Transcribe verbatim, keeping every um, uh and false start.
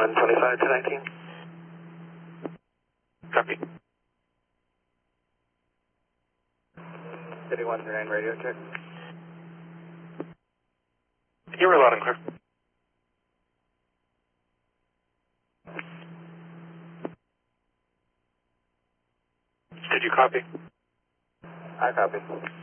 one twenty-five to nineteen. Copy. City one three nine radio check. You were loud and clear. Did you copy? I copy.